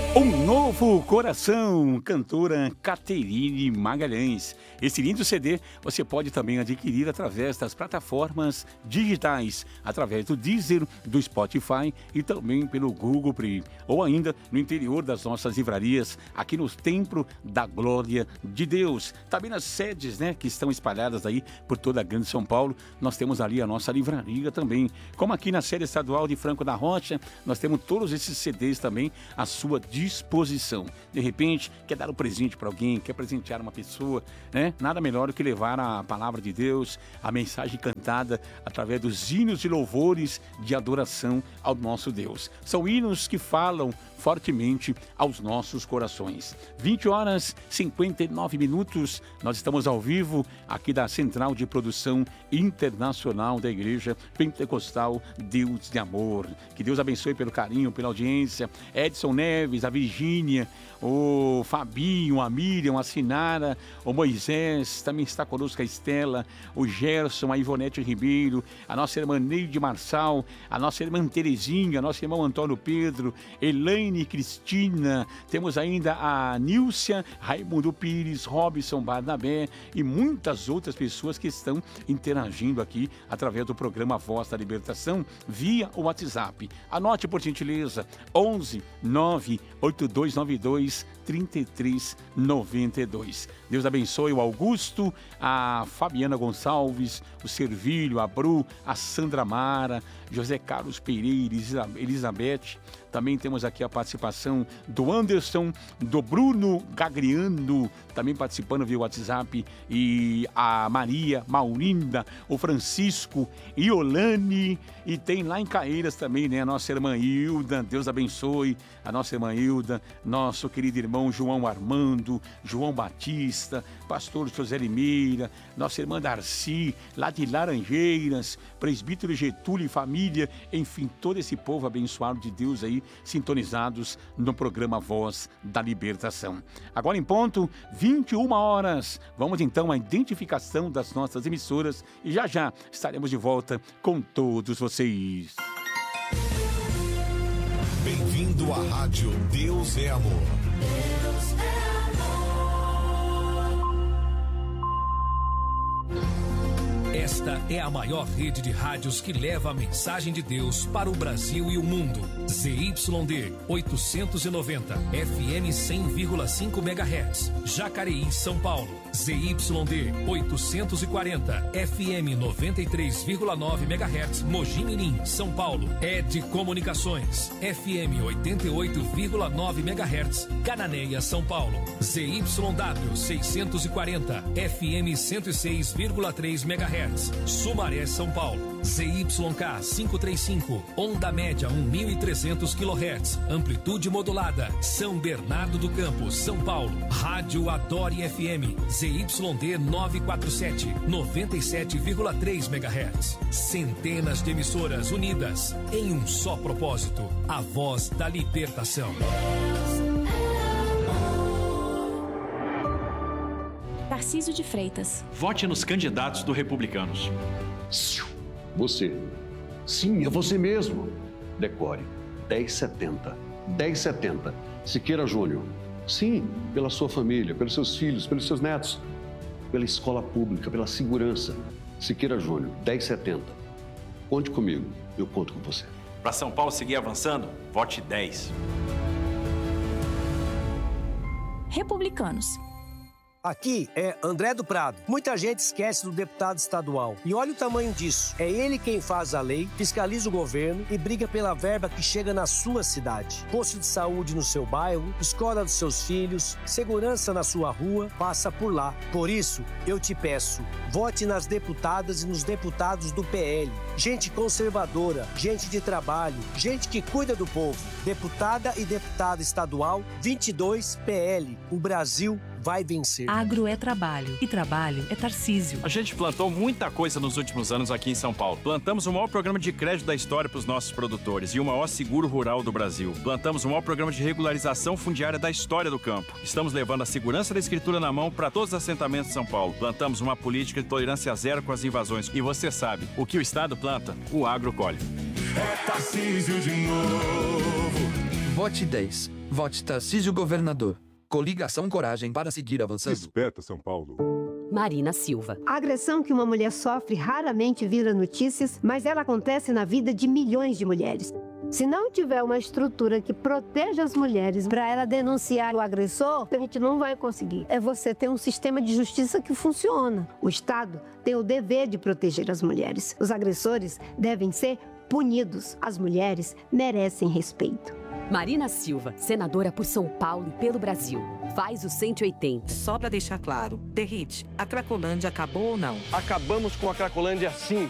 Um Novo Coração, cantora Caterine Magalhães. Esse lindo CD você pode também adquirir através das plataformas digitais, através do Deezer, do Spotify e também pelo Google Play, ou ainda no interior das nossas livrarias, aqui no Templo da Glória de Deus. Também nas sedes, que estão espalhadas aí por toda a Grande São Paulo, nós temos ali a nossa livraria também. Como aqui na sede estadual de Franco da Rocha, nós temos todos esses CDs também à sua disposição. De repente, quer dar um presente para alguém, quer presentear uma pessoa, Nada melhor do que levar a palavra de Deus, a mensagem cantada através dos hinos e louvores de adoração ao nosso Deus. São hinos que falam fortemente aos nossos corações. 20h59, nós estamos ao vivo aqui da Central de Produção Internacional da Igreja Pentecostal Deus de Amor. Que Deus abençoe pelo carinho, pela audiência. Edson Neves, a Virgínia, o Fabinho, a Miriam, a Sinara, o Moisés, também está conosco a Estela, o Gerson, a Ivonete Ribeiro, a nossa irmã Neide Marçal, a nossa irmã Terezinha, nosso irmão Antônio Pedro, Elaine Cristina, temos ainda a Nílcia, Raimundo Pires, Robson Barnabé e muitas outras pessoas que estão interagindo aqui através do programa Voz da Libertação via o WhatsApp. Anote, por gentileza, 11 98292 3392. Deus abençoe o Augusto, a Fabiana Gonçalves, o Servilho, a Bru, a Sandra Mara, José Carlos Pereira, Elizabeth. Também temos aqui a participação do Anderson, do Bruno Gagriano, também participando via WhatsApp, e a Maria Maurinda, o Francisco, Iolane, e tem lá em Caeiras também, a nossa irmã Hilda. Deus abençoe a nossa irmã Hilda, nosso querido irmão João Armando, João Batista, pastor José Limeira, nossa irmã Darcy, lá de Laranjeiras, presbítero Getúlio e família, enfim, todo esse povo abençoado de Deus aí, sintonizados no programa Voz da Libertação. Agora em ponto, 21h. Vamos então à identificação das nossas emissoras e já já estaremos de volta com todos vocês. Bem-vindo à Rádio Deus é Amor. Deus é Esta é a maior rede de rádios que leva a mensagem de Deus para o Brasil e o mundo. ZYD 890, FM 100,5 MHz, Jacareí, São Paulo. ZYD 840, FM 93,9 MHz, Mogi Mirim, São Paulo. ED Comunicações, FM 88,9 MHz, Cananéia, São Paulo. ZYW 640, FM 106,3 MHz, Sumaré, São Paulo. ZYK 535, onda média 1.300 kHz, amplitude modulada, São Bernardo do Campo, São Paulo. Rádio Adore FM, ZYD 947, 97,3 MHz. Centenas de emissoras unidas em um só propósito, a voz da libertação. Tarcísio de Freitas. Vote nos candidatos do Republicanos. Você. Sim, é você mesmo. Decore. 1070. 1070. Siqueira Júnior. Sim, pela sua família, pelos seus filhos, pelos seus netos, pela escola pública, pela segurança. Siqueira Júnior, 1070. Conte comigo, eu conto com você. Para São Paulo seguir avançando, vote 10. Republicanos. Aqui é André do Prado. Muita gente esquece do deputado estadual. E olha o tamanho disso. É ele quem faz a lei, fiscaliza o governo e briga pela verba que chega na sua cidade. Posto de saúde no seu bairro, escola dos seus filhos, segurança na sua rua, passa por lá. Por isso, eu te peço, vote nas deputadas e nos deputados do PL. Gente conservadora, gente de trabalho, gente que cuida do povo. Deputada e deputado estadual, 22 PL. O Brasil vai vencer. Agro é trabalho e trabalho é Tarcísio. A gente plantou muita coisa nos últimos anos aqui em São Paulo. Plantamos o maior programa de crédito da história para os nossos produtores e o maior seguro rural do Brasil. Plantamos o maior programa de regularização fundiária da história do campo. Estamos levando a segurança da escritura na mão para todos os assentamentos de São Paulo. Plantamos uma política de tolerância zero com as invasões. E você sabe, o que o Estado planta, o agro colhe. É Tarcísio de novo. Vote 10. Vote Tarcísio governador. Coligação Coragem para seguir avançando. Desperta, São Paulo. Marina Silva. A agressão que uma mulher sofre raramente vira notícias, mas ela acontece na vida de milhões de mulheres. Se não tiver uma estrutura que proteja as mulheres para ela denunciar o agressor, a gente não vai conseguir. É você ter um sistema de justiça que funciona. O Estado tem o dever de proteger as mulheres. Os agressores devem ser punidos. As mulheres merecem respeito. Marina Silva, senadora por São Paulo e pelo Brasil. Faz o 180. Só para deixar claro, The Hit, a Cracolândia acabou ou não? Acabamos com a Cracolândia sim.